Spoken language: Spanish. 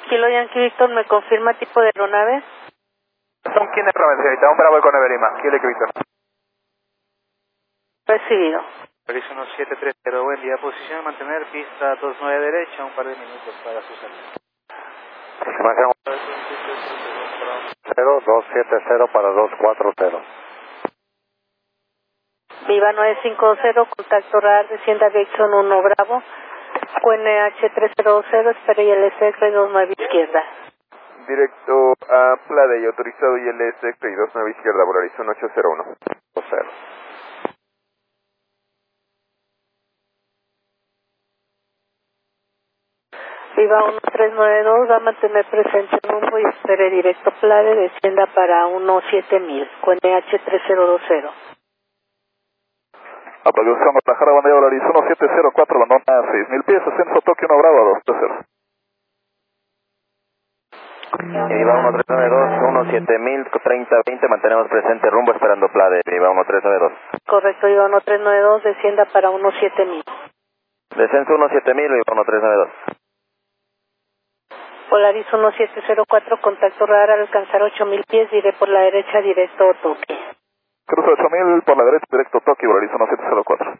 Kilo Yankee Víctor, ¿me confirma tipo de aeronave? Un Kinder Rover, señorita, un Bravo con Ever Lima, Kilo Yankee Víctor. Recibido. Polaris 1730, buen día, posición, mantener pista 29 derecha, un par de minutos para su salida. 0270 para 240. Viva 950, contacto radar, descienda dirección 1 Bravo, QNH 300, espere ILS 29 izquierda. Directo a Plade y autorizado ILS 29 izquierda, Polaris 1801. 0. Viva 1392, va a mantener presente el rumbo y espere directo Plade, descienda para 17000, QNH 3020. Aplicación Guadalajara, bandera Polaris 1704, abandona 6000 pies, ascenso Tokio 1 Bravo 230. Viva 1392, 17000, 3020, mantenemos presente rumbo esperando Plade, Viva 1392. Correcto, Viva 1392, descienda para 17000. Descenso 17000, Viva 1392. Polaris 1704, contacto radar al alcanzar 8000 pies, diré por la derecha directo Tokio. Cruza 8000 por la derecha, directo Tokio, Polaris 1704.